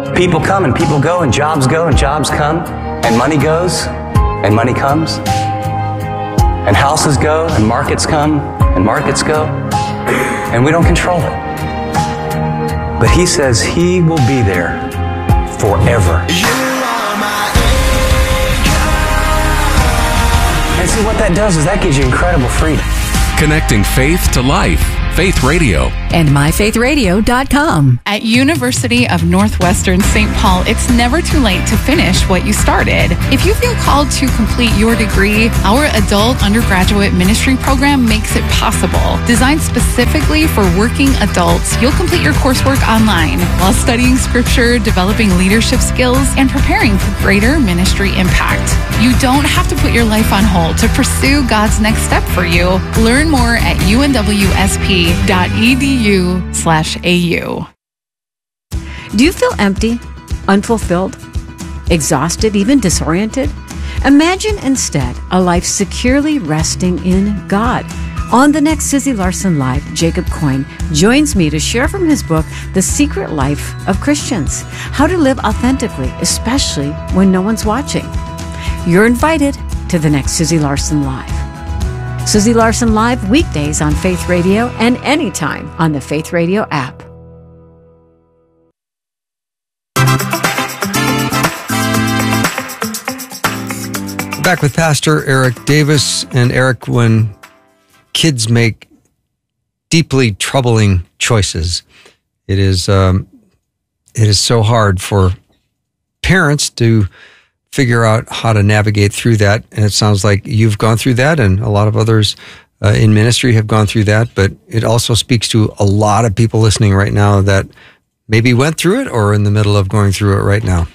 People come and people go, and jobs go and jobs come, and money goes and money comes, and houses go and markets come and markets go, and we don't control it. But He says He will be there forever. And see, what that does is that gives you incredible freedom. Connecting faith to life. Faith Radio. And myfaithradio.com. At University of Northwestern St. Paul, it's never too late to finish what you started. If you feel called to complete your degree, our adult undergraduate ministry program makes it possible. Designed specifically for working adults, you'll complete your coursework online while studying scripture, developing leadership skills, and preparing for greater ministry impact. You don't have to put your life on hold to pursue God's next step for you. Learn more at unwsp.edu/au. Do you feel empty, unfulfilled, exhausted, even disoriented? Imagine instead a life securely resting in God. On the next Susie Larson Live, Jacob Coyne joins me to share from his book, The Secret Life of Christians, how to live authentically, especially when no one's watching. You're invited to the next Susie Larson Live. Susie Larson Live, weekdays on Faith Radio and anytime on the Faith Radio app. Back with Pastor Eric Davis. And Eric, when kids make deeply troubling choices, it is so hard for parents to figure out how to navigate through that. And it sounds like you've gone through that, and a lot of others in ministry have gone through that. But it also speaks to a lot of people listening right now that maybe went through it or are in the middle of going through it right now.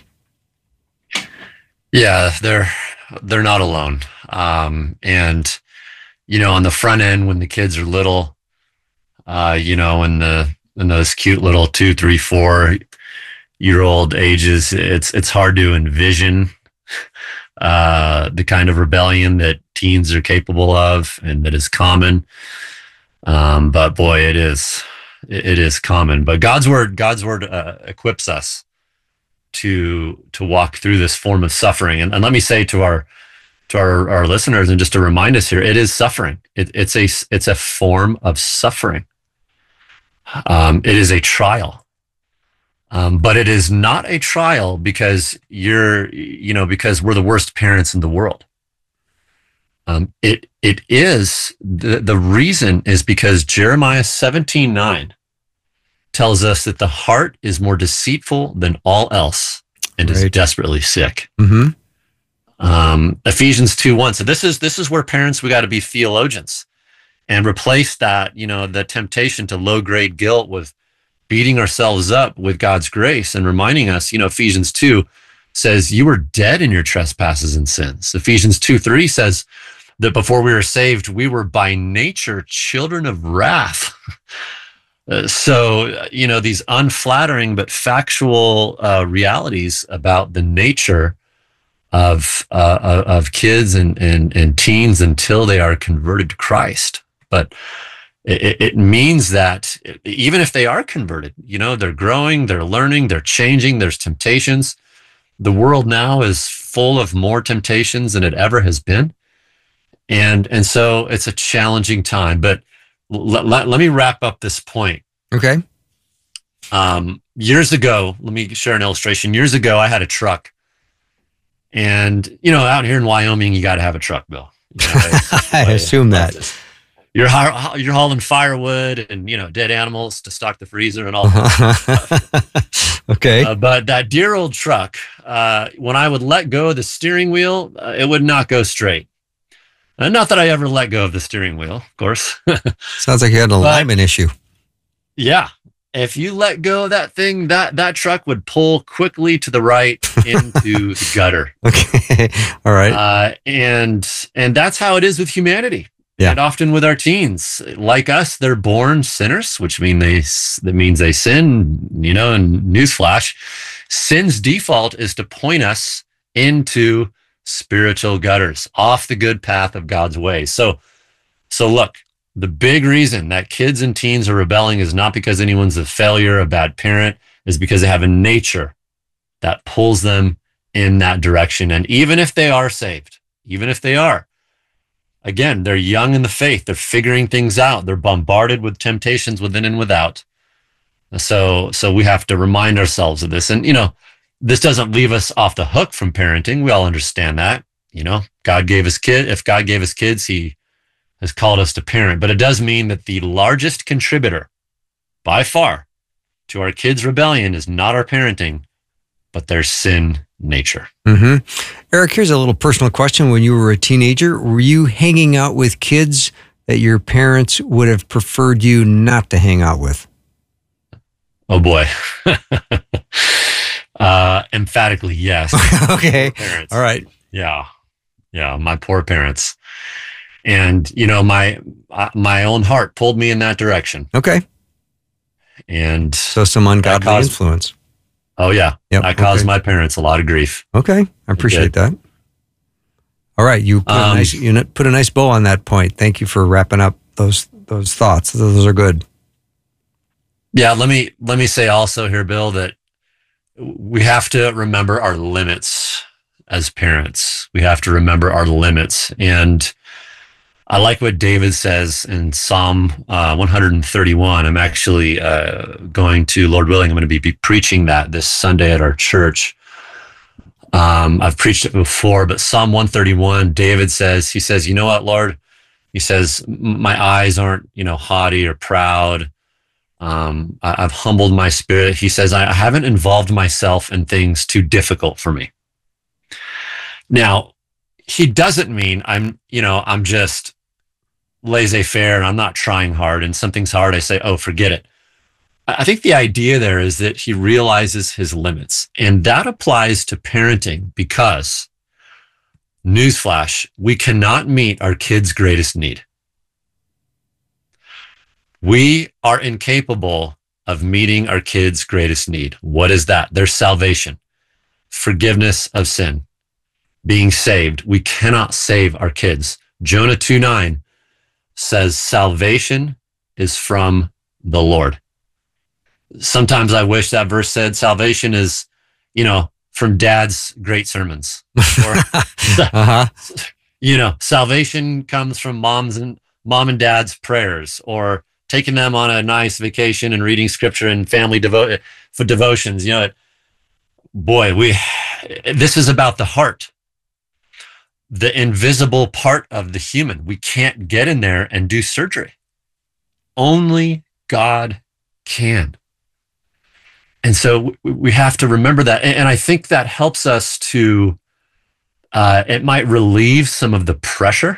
Yeah, they're not alone. And, on the front end, when the kids are little, in those cute little 2, 3, 4-year-old ages, it's hard to envision the kind of rebellion that teens are capable of and that is common. But boy, it is common. But God's word equips us to walk through this form of suffering. And let me say to our listeners, and just to remind us here, it is suffering. It's a form of suffering. It is a trial. But it is not a trial because because we're the worst parents in the world. It is the reason is because Jeremiah 17:9 tells us that the heart is more deceitful than all else and is desperately sick. Mm-hmm. Ephesians 2:1. So this is where parents, we got to be theologians and replace that, the temptation to low grade guilt with beating ourselves up with God's grace and reminding us, Ephesians 2 says you were dead in your trespasses and sins. Ephesians 2:3 says that before we were saved, we were by nature children of wrath. So, these unflattering but factual realities about the nature of kids and teens until they are converted to Christ. But it means that even if they are converted, they're growing, they're learning, they're changing, there's temptations. The world now is full of more temptations than it ever has been. And so it's a challenging time. But let me wrap up this point. Okay. Years ago, let me share an illustration. Years ago, I had a truck. And, out here in Wyoming, you got to have a truck, Bill. I assume that. You're hauling firewood and, dead animals to stock the freezer and all that stuff. Okay. But that dear old truck, when I would let go of the steering wheel, it would not go straight. Not that I ever let go of the steering wheel, of course. Sounds like you had an alignment issue. Yeah. If you let go of that thing, that truck would pull quickly to the right into the gutter. Okay. All right. And that's how it is with humanity. Yeah. And often with our teens, like us, they're born sinners, which means they sin, and newsflash, sin's default is to point us into spiritual gutters, off the good path of God's ways. So look, the big reason that kids and teens are rebelling is not because anyone's a failure, a bad parent, is because they have a nature that pulls them in that direction. And even if they are saved, even if they are, again, they're young in the faith. They're figuring things out. They're bombarded with temptations within and without. So we have to remind ourselves of this. And, this doesn't leave us off the hook from parenting. We all understand that. God gave us kids. If God gave us kids, he has called us to parent. But it does mean that the largest contributor by far to our kids' rebellion is not our parenting, but their sin nature. Eric, here's a little personal question. When you were a teenager, were you hanging out with kids that your parents would have preferred you not to hang out with? Oh boy. Emphatically, yes. Okay. All right. Yeah. My poor parents. And, my own heart pulled me in that direction. Okay. And so some ungodly influence. Oh yeah. Yep. I caused my parents a lot of grief. Okay. I appreciate that. All right. You put a nice bow on that point. Thank you for wrapping up those thoughts. Those are good. Yeah. Let me say also here, Bill, that we have to remember our limits as parents. We have to remember our limits. And I like what David says in Psalm 131. I'm actually going to, Lord willing, I'm going to be preaching that this Sunday at our church. I've preached it before, but Psalm 131, David says, he says, you know what, Lord? He says, my eyes aren't, haughty or proud. I've humbled my spirit. He says, I haven't involved myself in things too difficult for me. Now, he doesn't mean I'm just laissez-faire and I'm not trying hard, and something's hard, I say, oh, forget it. I think the idea there is that he realizes his limits, and that applies to parenting because, newsflash, we cannot meet our kids' greatest need. We are incapable of meeting our kids' greatest need. What is that? Their salvation, forgiveness of sin, being saved. We cannot save our kids. Jonah 2:9 says salvation is from the Lord. Sometimes I wish that verse said salvation is, from dad's great sermons. Or, salvation comes from mom and dad's prayers, or taking them on a nice vacation and reading scripture and family devotions. This is about the heart, the invisible part of the human. We can't get in there and do surgery. Only God can. And so we have to remember that. And I think that helps us to, it might relieve some of the pressure.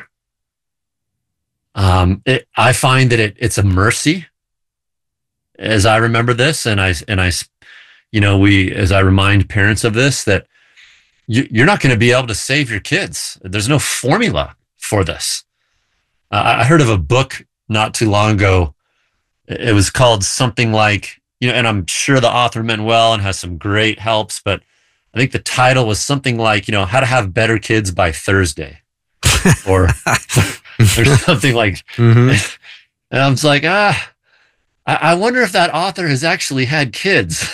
I find that it's a mercy as I remember this. And as I remind parents of this, that you're not going to be able to save your kids. There's no formula for this. I heard of a book not too long ago. It was called something like, and I'm sure the author meant well and has some great helps, but I think the title was something like, how to have better kids by Thursday or something like, and I was like, I wonder if that author has actually had kids.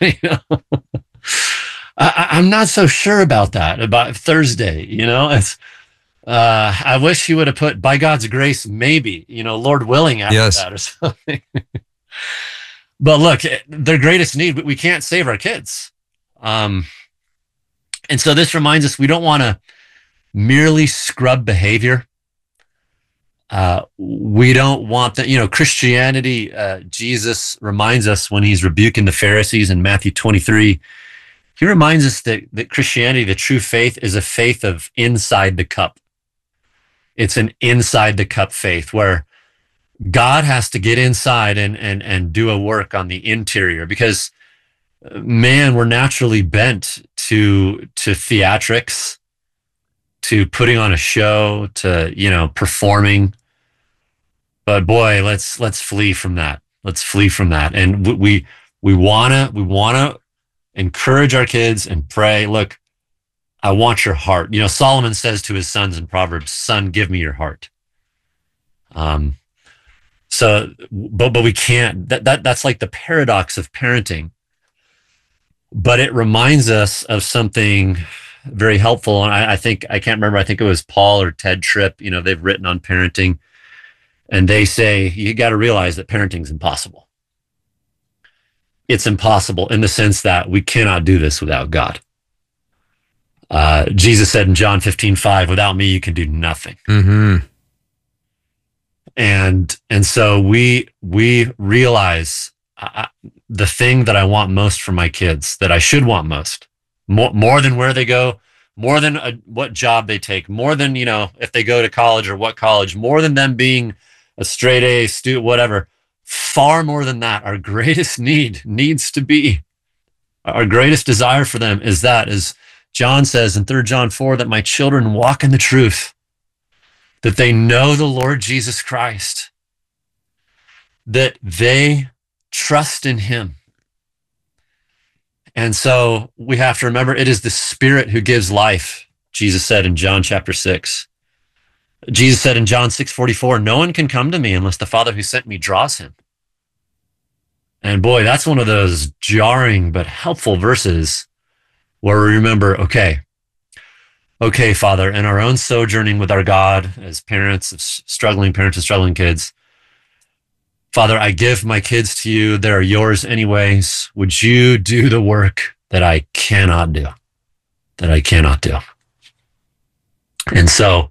I'm not so sure about that, about Thursday. It's, I wish he would have put by God's grace, maybe, Lord willing after that or something. But look, their greatest need, we can't save our kids. And so this reminds us, we don't want to merely scrub behavior. We don't want that, Christianity, Jesus reminds us when he's rebuking the Pharisees in Matthew 23, he reminds us that Christianity, the true faith, is a faith of inside the cup. It's an inside the cup faith where God has to get inside and do a work on the interior, because man, we're naturally bent to theatrics, to putting on a show, to, performing. But boy, let's flee from that. Let's flee from that. And we wanna encourage our kids and pray, look, I want your heart. Solomon says to his sons in Proverbs, son, give me your heart. But we can't, that's like the paradox of parenting. But it reminds us of something very helpful. And I think it was Paul or Ted Tripp, they've written on parenting, and they say, you got to realize that parenting's impossible. It's impossible in the sense that we cannot do this without God. Jesus said in John 15:5, without me, you can do nothing. Mm-hmm. And so we realize the thing that I want most for my kids, that I should want most, more than where they go, more than what job they take, more than, if they go to college or what college, more than them being a straight A student, whatever, far more than that, our greatest needs to be, our greatest desire for them is that, as John says in 3 John 4, that my children walk in the truth, that they know the Lord Jesus Christ, that they trust in him. And so we have to remember it is the Spirit who gives life, Jesus said in John chapter 6. Jesus said in John 6:44, no one can come to me unless the Father who sent me draws him. And boy, that's one of those jarring but helpful verses where we remember, okay, Father, in our own sojourning with our God as parents of struggling kids, Father, I give my kids to you. They're yours anyways. Would you do the work that I cannot do? And so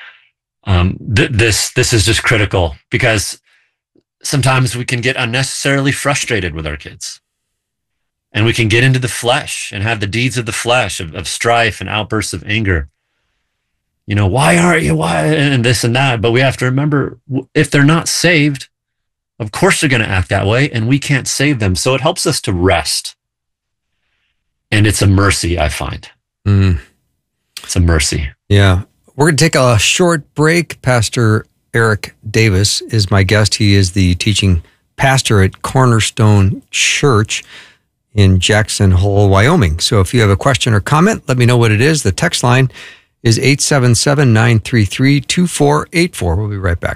this is just critical, because sometimes we can get unnecessarily frustrated with our kids, and we can get into the flesh and have the deeds of the flesh of strife and outbursts of anger. Why aren't you? Why? And this and that. But we have to remember, if they're not saved, of course they're going to act that way, and we can't save them. So it helps us to rest. And it's a mercy, I find. Mm. It's a mercy. Yeah. We're going to take a short break. Pastor Eric Davis is my guest. He is the teaching pastor at Cornerstone Church in Jackson Hole, Wyoming. So if you have a question or comment, let me know what it is. The text line is 877-933-2484. We'll be right back.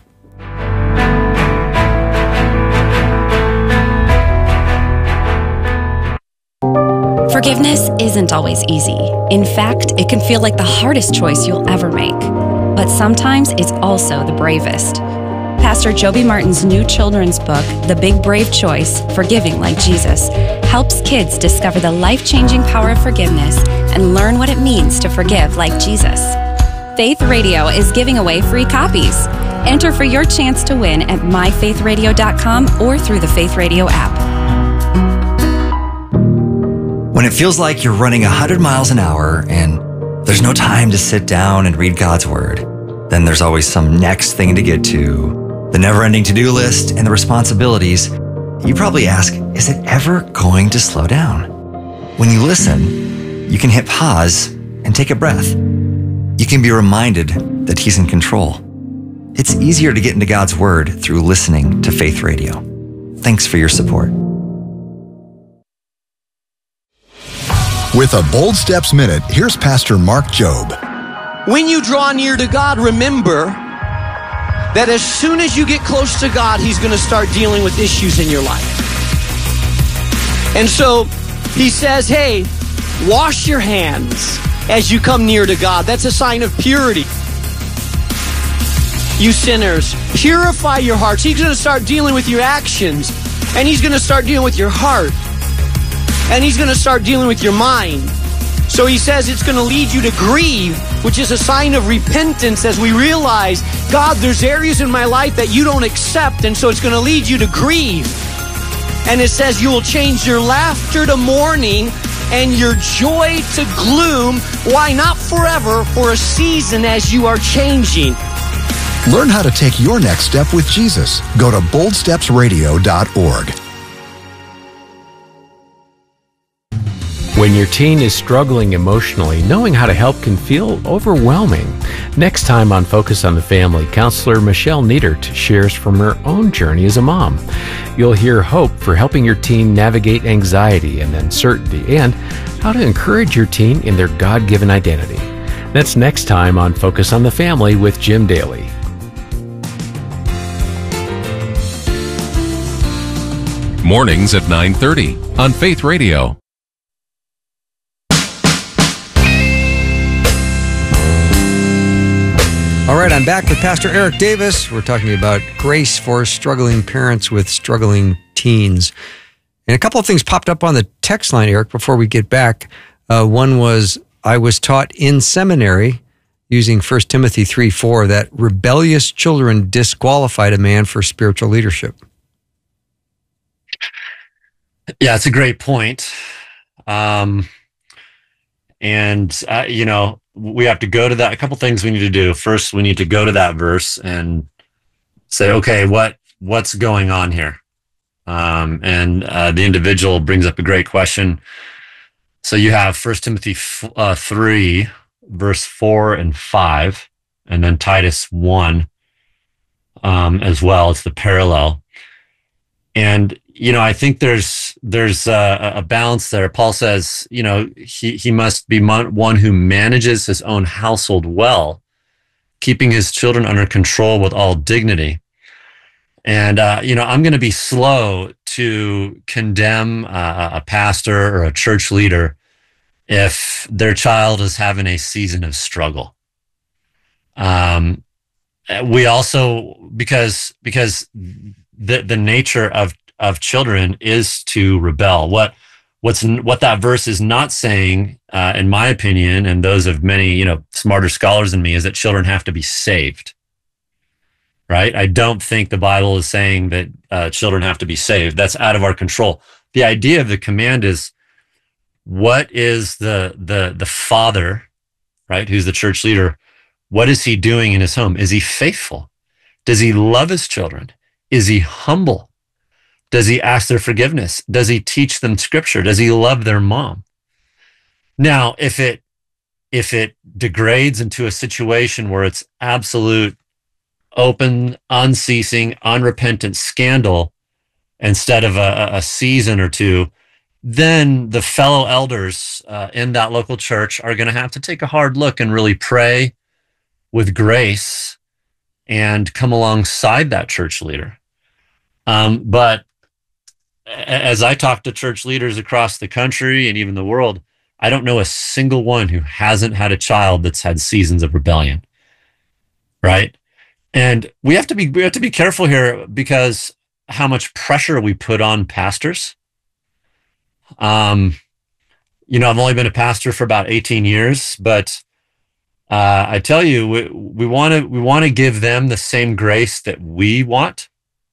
Forgiveness isn't always easy. In fact, it can feel like the hardest choice you'll ever make. But sometimes it's also the bravest. Pastor Joby Martin's new children's book, The Big Brave Choice, Forgiving Like Jesus, helps kids discover the life-changing power of forgiveness and learn what it means to forgive like Jesus. Faith Radio is giving away free copies. Enter for your chance to win at myfaithradio.com or through the Faith Radio app. When it feels like you're running 100 miles an hour and there's no time to sit down and read God's Word, then there's always some next thing to get to, the never-ending to-do list and the responsibilities. You probably ask, is it ever going to slow down? When you listen, you can hit pause and take a breath. You can be reminded that He's in control. It's easier to get into God's Word through listening to Faith Radio. Thanks for your support. With a Bold Steps Minute, here's Pastor Mark Jobe. When you draw near to God, remember that as soon as you get close to God, He's going to start dealing with issues in your life. And so He says, hey, wash your hands as you come near to God. That's a sign of purity. You sinners, purify your hearts. He's going to start dealing with your actions, and He's going to start dealing with your heart. And He's going to start dealing with your mind. So He says it's going to lead you to grieve, which is a sign of repentance as we realize, God, there's areas in my life that you don't accept, and so it's going to lead you to grieve. And it says you will change your laughter to mourning and your joy to gloom. Why? Not forever, for a season as you are changing. Learn how to take your next step with Jesus. Go to boldstepsradio.org. When your teen is struggling emotionally, knowing how to help can feel overwhelming. Next time on Focus on the Family, counselor Michelle Niedert shares from her own journey as a mom. You'll hear hope for helping your teen navigate anxiety and uncertainty, and how to encourage your teen in their God-given identity. That's next time on Focus on the Family with Jim Daly. Mornings at 9:30 on Faith Radio. All right, I'm back with Pastor Eric Davis. We're talking about grace for struggling parents with struggling teens. And a couple of things popped up on the text line, Eric, before we get back. One was, I was taught in seminary, using 1 Timothy 3:4, that rebellious children disqualified a man for spiritual leadership. Yeah, it's a great point. We have to go to that. A couple things we need to do. First, we need to go to that verse and say, okay, what's going on here? The individual brings up a great question. So you have 1 Timothy 3, verse 4 and 5, and then Titus 1 as well. It's the parallel. And, I think there's a balance there. Paul says, he must be one who manages his own household well, keeping his children under control with all dignity. And, I'm going to be slow to condemn a pastor or a church leader if their child is having a season of struggle. We also, because the nature of children is to rebel. What that verse is not saying, in my opinion, and those of many, smarter scholars than me, is that children have to be saved. Right? I don't think the Bible is saying that children have to be saved. That's out of our control. The idea of the command is, what is the father, right, who's the church leader, what is he doing in his home? Is he faithful? Does he love his children? Is he humble? Does he ask their forgiveness? Does he teach them scripture? Does he love their mom? Now, if it degrades into a situation where it's absolute, open, unceasing, unrepentant scandal instead of a season or two, then the fellow elders in that local church are going to have to take a hard look and really pray with grace and come alongside that church leader. But as I talk to church leaders across the country and even the world, I don't know a single one who hasn't had a child that's had seasons of rebellion, right? And we have to be careful here, because how much pressure we put on pastors. I've only been a pastor for about 18 years, but I tell you, we want to give them the same grace that we want.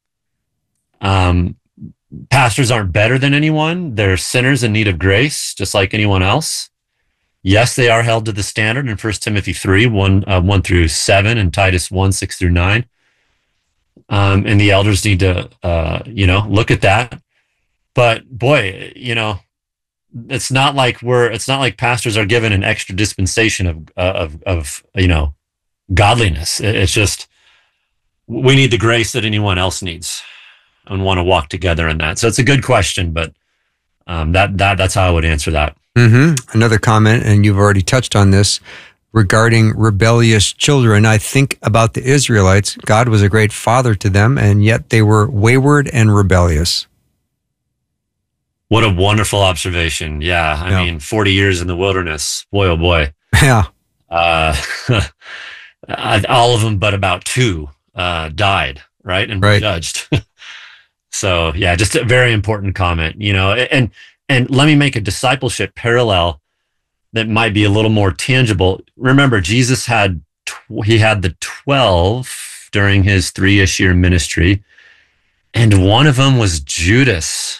Pastors aren't better than anyone. They're sinners in need of grace, just like anyone else. Yes, they are held to the standard in 1 Timothy 3, 1 through 7, and Titus 1, 6 through 9. And the elders need to, look at that. But boy, it's not like pastors are given an extra dispensation of godliness. It's just, we need the grace that anyone else needs and want to walk together in that. So it's a good question, but that's how I would answer that. Mm-hmm. Another comment, and you've already touched on this, regarding rebellious children. I think about the Israelites. God was a great father to them, and yet they were wayward and rebellious. What a wonderful observation. Yeah. I mean, 40 years in the wilderness. Boy, oh boy. Yeah. All of them but about 2 died, right? And were judged. So, yeah, just a very important comment, and let me make a discipleship parallel that might be a little more tangible. Remember, Jesus had the 12 during his 3-ish year ministry, and one of them was Judas.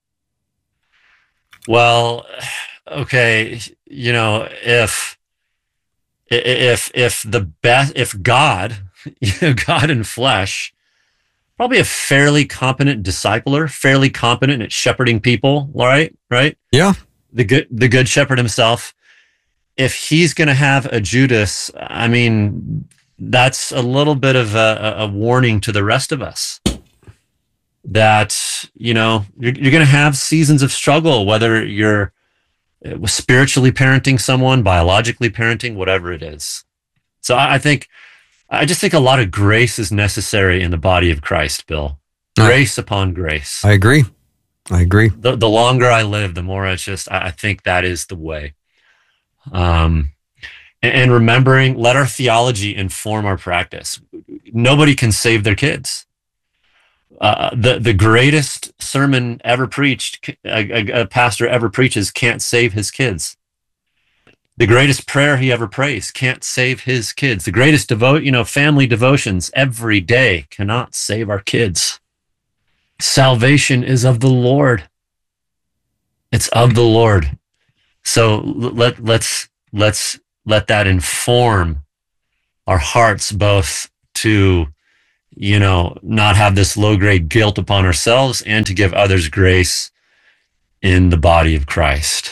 Well, okay, if God, God in flesh, probably a fairly competent discipler, fairly competent at shepherding people, right? Yeah. The good shepherd himself. If he's going to have a Judas, I mean, that's a little bit of a warning to the rest of us that, you're going to have seasons of struggle, whether you're spiritually parenting someone, biologically parenting, whatever it is. So I just think a lot of grace is necessary in the body of Christ, Bill. Grace upon grace. I agree. The longer I live, the more I think that is the way. And remembering, let our theology inform our practice. Nobody can save their kids. The greatest sermon ever preached, a pastor ever preaches, can't save his kids. The greatest prayer he ever prays can't save his kids. The greatest family devotions every day cannot save our kids. Salvation is of the Lord. It's of the Lord. So let's let that inform our hearts, both to, not have this low-grade guilt upon ourselves and to give others grace in the body of Christ.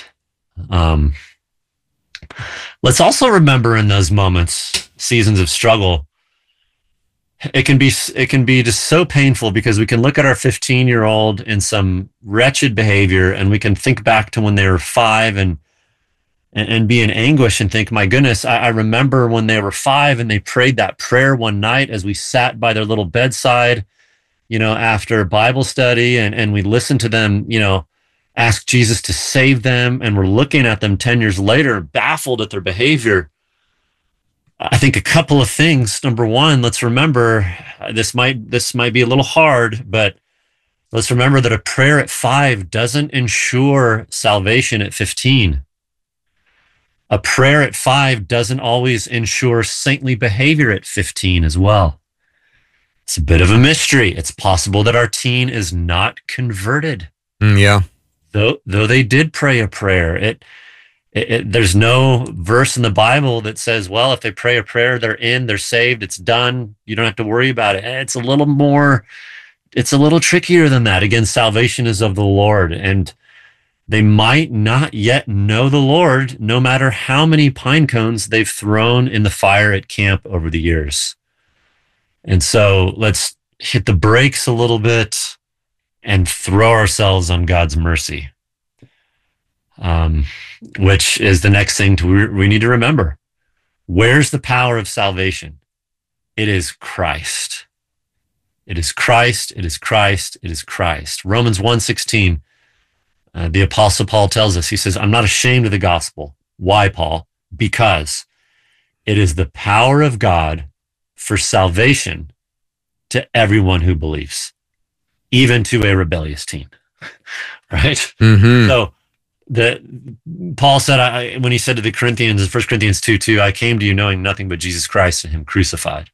Let's also remember in those moments, seasons of struggle, it can be just so painful because we can look at our 15-year-old in some wretched behavior and we can think back to when they were 5 and be in anguish and think, my goodness, I remember when they were 5 and they prayed that prayer one night as we sat by their little bedside, after Bible study and we listened to them, ask Jesus to save them, and we're looking at them 10 years later, baffled at their behavior. I think a couple of things. Number one, let's remember, this might be a little hard, but let's remember that a prayer at 5 doesn't ensure salvation at 15. A prayer at 5 doesn't always ensure saintly behavior at 15 as well. It's a bit of a mystery. It's possible that our teen is not converted. Yeah. Though they did pray a prayer, there's no verse in the Bible that says, well, if they pray a prayer, they're saved, it's done, you don't have to worry about it. It's a little trickier than that. Again, salvation is of the Lord, and they might not yet know the Lord, no matter how many pine cones they've thrown in the fire at camp over the years. And so let's hit the brakes a little bit and throw ourselves on God's mercy, which is the next thing we need to remember. Where's the power of salvation? It is Christ. It is Christ. It is Christ. It is Christ. Romans 1:16, the Apostle Paul tells us, he says, I'm not ashamed of the gospel. Why, Paul? Because it is the power of God for salvation to everyone who believes, even to a rebellious teen, right? Mm-hmm. So Paul said, when he said to the Corinthians in 1 Corinthians 2:2, I came to you knowing nothing but Jesus Christ and him crucified.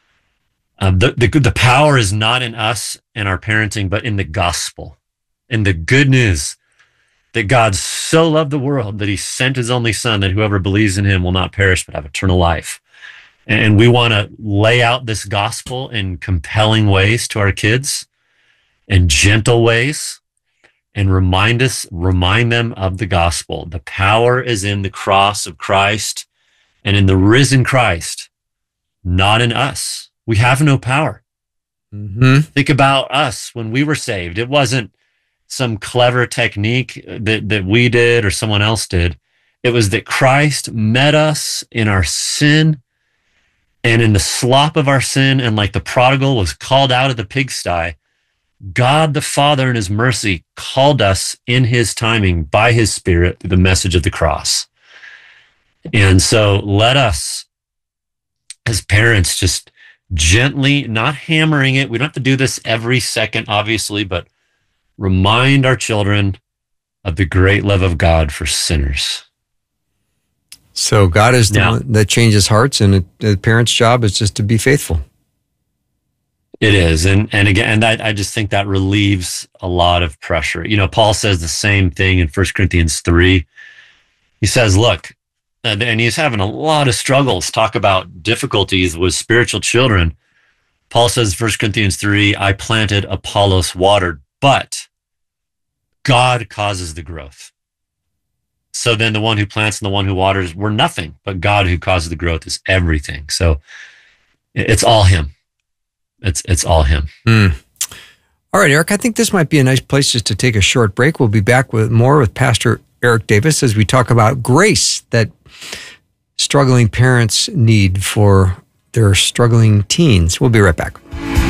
The power is not in us and our parenting, but in the gospel, in the good news that God so loved the world that he sent his only son, that whoever believes in him will not perish but have eternal life. And we want to lay out this gospel in compelling ways to our kids, in gentle ways, and remind them of the gospel. The power is in the cross of Christ and in the risen Christ, not in us. We have no power. Mm-hmm. Think about us when we were saved. It wasn't some clever technique that we did or someone else did. It was that Christ met us in our sin and in the slop of our sin, and like the prodigal was called out of the pigsty, God the Father in his mercy called us in his timing by his Spirit through the message of the cross. And so let us, as parents, just gently, not hammering it. We don't have to do this every second, obviously, but remind our children of the great love of God for sinners. So God is the one that changes hearts, and the parent's job is just to be faithful. It is. And again, I just think that relieves a lot of pressure. Paul says the same thing in 1 Corinthians 3. He says, look, and he's having a lot of struggles, talk about difficulties with spiritual children. Paul says, 1 Corinthians 3, I planted, Apollos watered, but God causes the growth. So then the one who plants and the one who waters were nothing, but God who causes the growth is everything. So it's all him. It's all him. All right, Eric, I think this might be a nice place just to take a short break. We'll be back with more with Pastor Eric Davis as we talk about grace that struggling parents need for their struggling teens. We'll be right back.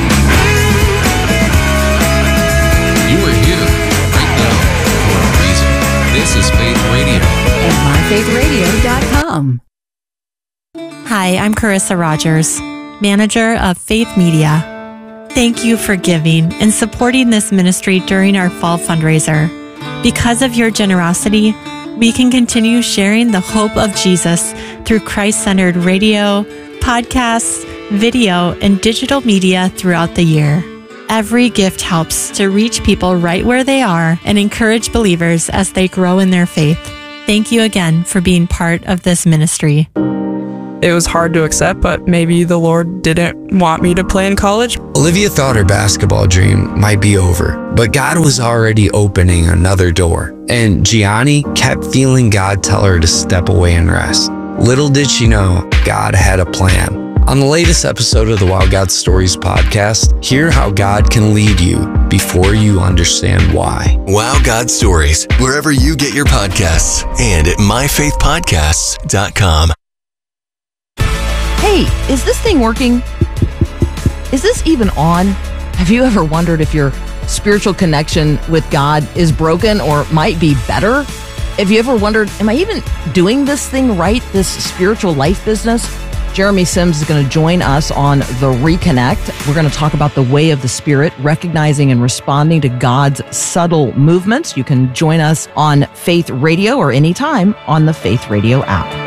You are here right now for a reason. This is Faith Radio. At myfaithradio.com. Hi, I'm Carissa Rogers, manager of Faith Media. Thank you for giving and supporting this ministry during our fall fundraiser. Because of your generosity, we can continue sharing the hope of Jesus through Christ-centered radio, podcasts, video, and digital media throughout the year. Every gift helps to reach people right where they are and encourage believers as they grow in their faith. Thank you again for being part of this ministry. It was hard to accept, but maybe the Lord didn't want me to play in college. Olivia thought her basketball dream might be over, but God was already opening another door. And Gianni kept feeling God tell her to step away and rest. Little did she know, God had a plan. On the latest episode of the Wow God Stories podcast, hear how God can lead you before you understand why. Wow God Stories, wherever you get your podcasts and at myfaithpodcasts.com. Hey, is this thing working? Is this even on? Have you ever wondered if your spiritual connection with God is broken or might be better? Have you ever wondered, am I even doing this thing right, this spiritual life business? Jeremy Sims is going to join us on The Reconnect. We're going to talk about the way of the Spirit, recognizing and responding to God's subtle movements. You can join us on Faith Radio or anytime on the Faith Radio app.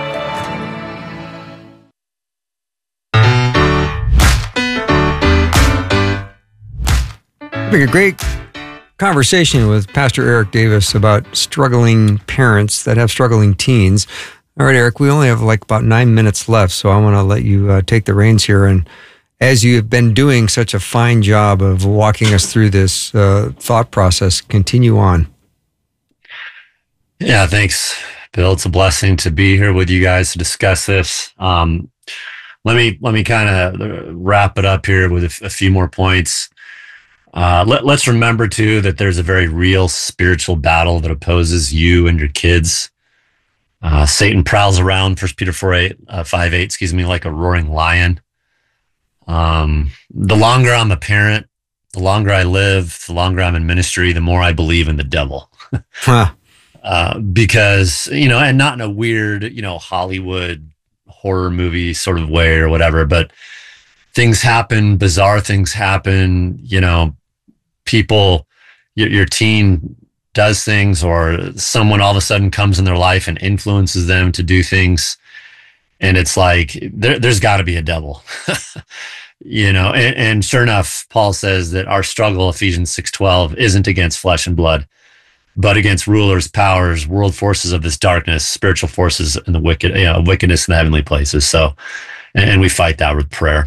Having a great conversation with Pastor Eric Davis about struggling parents that have struggling teens. All right, Eric, we only have like about 9 minutes left, so I want to let you take the reins here. And as you have been doing such a fine job of walking us through this thought process, continue on. Yeah, thanks, Bill. It's a blessing to be here with you guys to discuss this. Let me kind of wrap it up here with a few more points. Let's remember too that there's a very real spiritual battle that opposes you and your kids. Satan prowls around, 1 Peter 5:8, like a roaring lion. The longer I'm a parent, the longer I live, the longer I'm in ministry, the more I believe in the devil. Because, and not in a weird, Hollywood horror movie sort of way or whatever, but things happen, bizarre things happen, people, your teen does things, or someone all of a sudden comes in their life and influences them to do things. And it's like, there's got to be a devil, and sure enough, Paul says that our struggle, Ephesians 6:12, isn't against flesh and blood, but against rulers, powers, world forces of this darkness, spiritual forces in the wickedness in the heavenly places. So, and we fight that with prayer.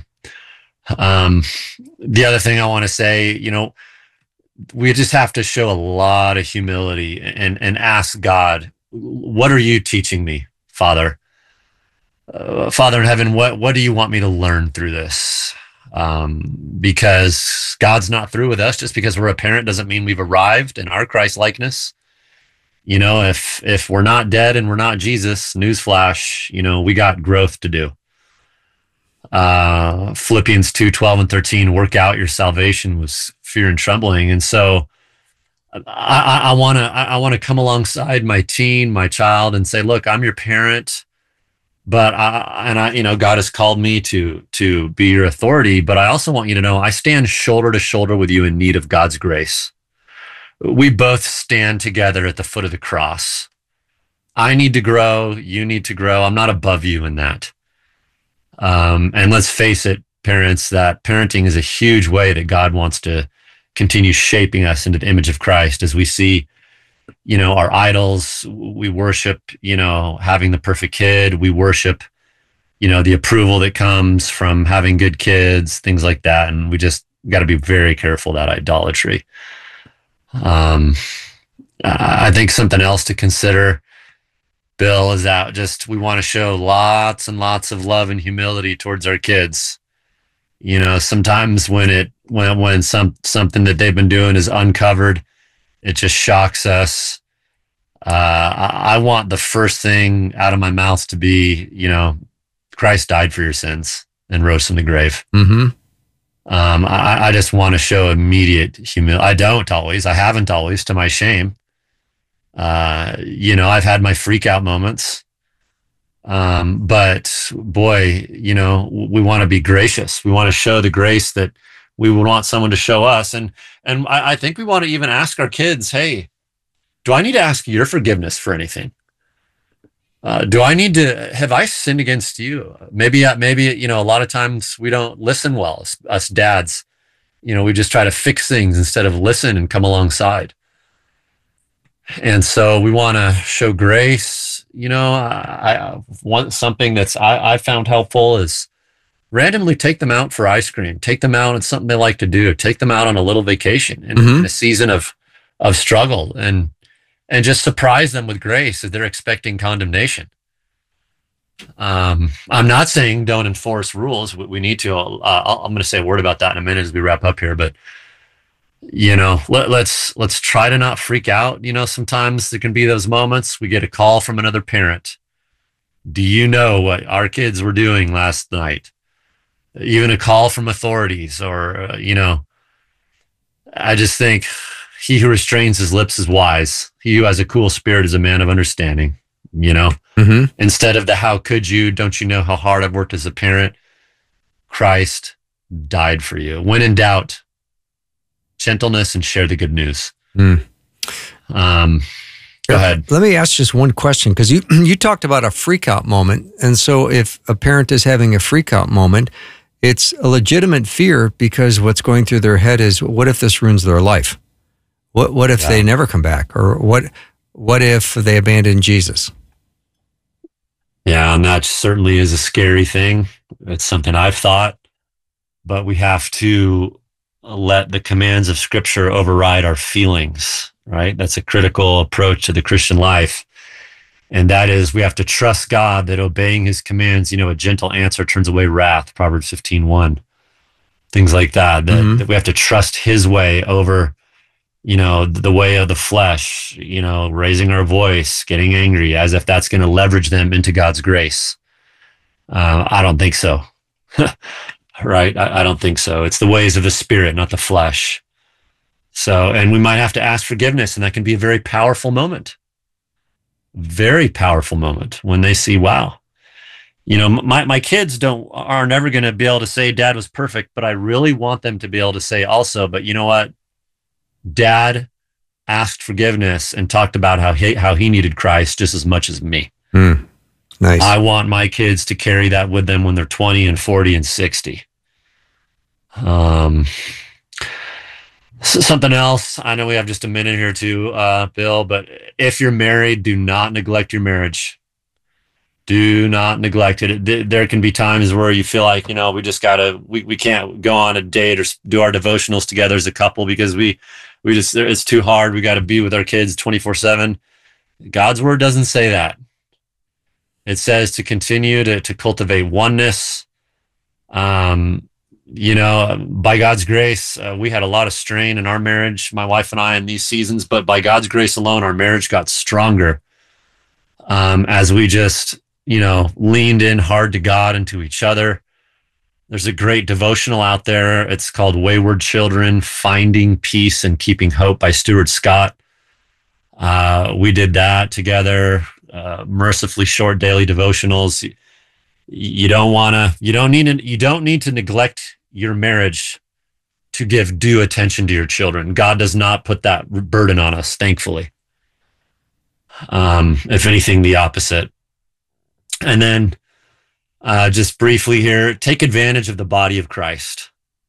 The other thing I want to say, we just have to show a lot of humility and ask God, what are you teaching me, Father? Father in heaven, what do you want me to learn through this? Because God's not through with us. Just because we're a parent doesn't mean we've arrived in our Christ likeness. If we're not dead and we're not Jesus, newsflash, we got growth to do. Philippians 2:12 and 13, work out your salvation with fear and trembling. And so I want to come alongside my teen, my child, and say, look, I'm your parent, but God has called me to be your authority, but I also want you to know I stand shoulder to shoulder with you in need of God's grace. We both stand together at the foot of the cross. I need to grow. You need to grow. I'm not above you in that. And let's face it, parents, that parenting is a huge way that God wants to continue shaping us into the image of Christ as we see, our idols. We worship, having the perfect kid. We worship, the approval that comes from having good kids, things like that. And we just got to be very careful of that idolatry. I think something else to consider, Bill, is that we want to show lots and lots of love and humility towards our kids. Sometimes when something that they've been doing is uncovered, it just shocks us. I want the first thing out of my mouth to be, Christ died for your sins and rose from the grave. Mm-hmm. I just want to show immediate humility. I haven't always, to my shame. I've had my freak out moments. But boy, we want to be gracious. We want to show the grace that we would want someone to show us. And I think we want to even ask our kids, hey, do I need to ask your forgiveness for anything? Have I sinned against you? Maybe, a lot of times we don't listen well, us dads. We just try to fix things instead of listen and come alongside. And so we want to show grace. I want something that's I found helpful is randomly take them out for ice cream, take them out on something they like to do, take them out on a little vacation in a season of struggle and just surprise them with grace as they're expecting condemnation. I'm not saying don't enforce rules. We need to. I'm going to say a word about that in a minute as we wrap up here. But let's try to not freak out. Sometimes there can be those moments we get a call from another parent. Do you know what our kids were doing last night? Even a call from authorities, or I just think he who restrains his lips is wise. He who has a cool spirit is a man of understanding. Instead of the how could you, don't you know how hard I've worked as a parent? Christ died for you. When in doubt, gentleness and share the good news. Go ahead. Let me ask just one question, because you talked about a freak out moment. And so if a parent is having a freak out moment, it's a legitimate fear, because what's going through their head is, what if this ruins their life? What if they never come back? Or what if they abandon Jesus? Yeah, and that certainly is a scary thing. It's something I've thought, but we have to let the commands of Scripture override our feelings, right? That's a critical approach to the Christian life. And that is, we have to trust God that obeying his commands, a gentle answer turns away wrath, Proverbs 15:1. Things like that, that we have to trust his way over, the way of the flesh, raising our voice, getting angry, as if that's going to leverage them into God's grace. I don't think so. Right? I don't think so. It's the ways of the Spirit, not the flesh. So, and we might have to ask forgiveness, and that can be a very powerful moment. Very powerful moment when they see, wow, my kids are never going to be able to say Dad was perfect, but I really want them to be able to say also, but you know what? Dad asked forgiveness and talked about how he needed Christ just as much as me. Nice. I want my kids to carry that with them when they're 20 and 40 and 60. Something else. I know we have just a minute here too, Bill, but if you're married, do not neglect your marriage. Do not neglect it. There can be times where you feel like, we just we can't go on a date or do our devotionals together as a couple because it's too hard. We got to be with our kids 24/7. God's word doesn't say that. It says to continue to cultivate oneness. By God's grace, we had a lot of strain in our marriage, my wife and I, in these seasons, but by God's grace alone, our marriage got stronger as we just, leaned in hard to God and to each other. There's a great devotional out there. It's called Wayward Children, Finding Peace and Keeping Hope by Stuart Scott. We did that together, mercifully short daily devotionals. You don't need to neglect your marriage to give due attention to your children. God does not put that burden on us, thankfully. If anything, the opposite. And then just briefly here, take advantage of the body of Christ.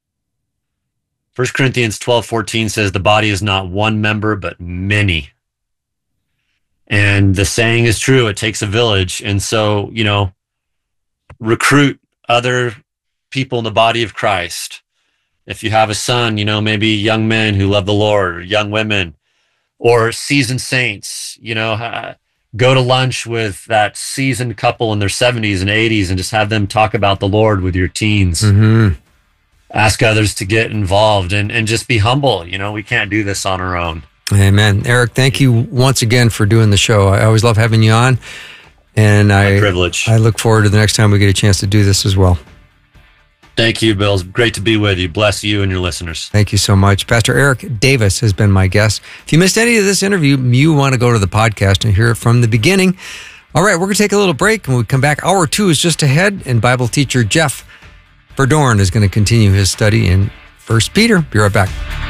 1 Corinthians 12:14 says the body is not one member, but many. And the saying is true, it takes a village. And so, recruit other people in the body of Christ. If you have a son, maybe young men who love the Lord, or young women, or seasoned saints, go to lunch with that seasoned couple in their 70s and 80s and just have them talk about the Lord with your teens. Ask others to get involved and just be humble. We can't do this on our own. Amen. Eric, thank you once again for doing the show. I always love having you on. And my privilege. I look forward to the next time we get a chance to do this as well. Thank you, Bill. It's great to be with you. Bless you and your listeners. Thank you so much. Pastor Eric Davis has been my guest. If you missed any of this interview, you want to go to the podcast and hear it from the beginning. All right, we're going to take a little break. When we come back, hour 2 is just ahead, and Bible teacher Jeff Verdorn is going to continue his study in 1 Peter. Be right back.